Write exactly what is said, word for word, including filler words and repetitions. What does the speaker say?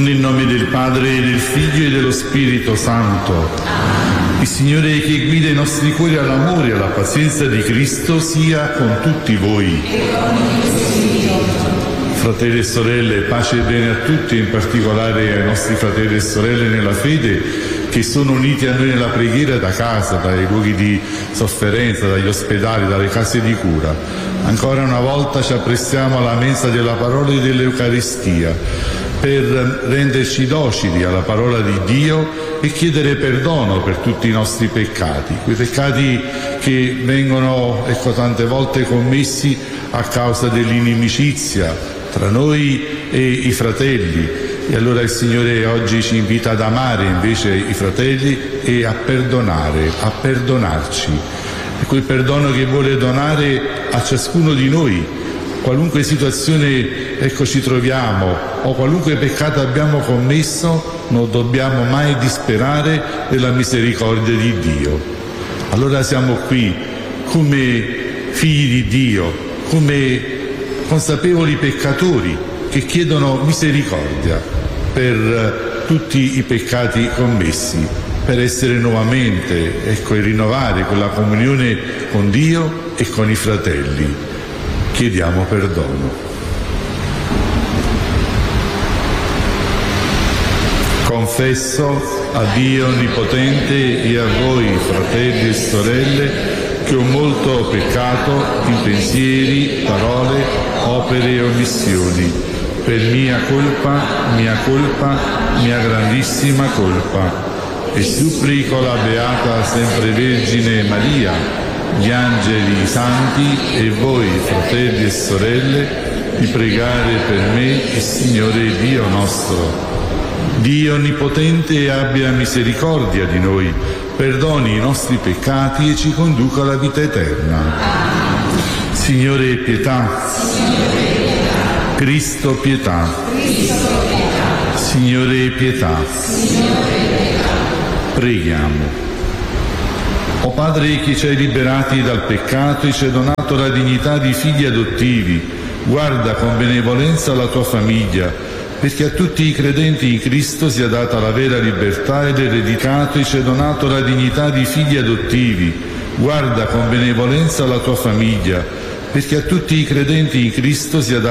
Nel nome del Padre, e del Figlio e dello Spirito Santo. Il Signore che guida i nostri cuori all'amore e alla pazienza di Cristo sia con tutti voi. Fratelli e sorelle, pace e bene a tutti, in particolare ai nostri fratelli e sorelle nella fede che sono uniti a noi nella preghiera da casa, dai luoghi di sofferenza, dagli ospedali, dalle case di cura. Ancora una volta ci apprestiamo alla mensa della parola e dell'Eucaristia per renderci docili alla parola di Dio e chiedere perdono per tutti i nostri peccati, quei peccati che vengono, ecco, tante volte commessi a causa dell'inimicizia tra noi e i fratelli. E allora il Signore oggi ci invita ad amare invece i fratelli e a perdonare, a perdonarci. È quel perdono che vuole donare a ciascuno di noi, qualunque situazione, ecco, ci troviamo o qualunque peccato abbiamo commesso, non dobbiamo mai disperare della misericordia di Dio. Allora siamo qui come figli di Dio, come consapevoli peccatori che chiedono misericordia per tutti i peccati commessi, per essere nuovamente, ecco, e rinnovare quella comunione con Dio e con i fratelli. Chiediamo perdono. Confesso a Dio Onnipotente e a voi, fratelli e sorelle, che ho molto peccato in pensieri, parole, opere e omissioni, per mia colpa, mia colpa, mia grandissima colpa. E supplico la Beata Sempre Vergine Maria, gli angeli, i santi e voi, fratelli e sorelle, di pregare per me il Signore Dio nostro. Dio Onnipotente abbia misericordia di noi, perdoni i nostri peccati e ci conduca alla vita eterna. Signore, pietà. Cristo, pietà. Signore, pietà. Preghiamo. O Padre che ci hai liberati dal peccato e ci hai donato la dignità di figli adottivi, guarda con benevolenza la tua famiglia, perché a tutti i credenti in Cristo sia data la vera libertà ed ereditato e ci hai donato la dignità di figli adottivi. Guarda con benevolenza la tua famiglia, perché a tutti i credenti in Cristo sia data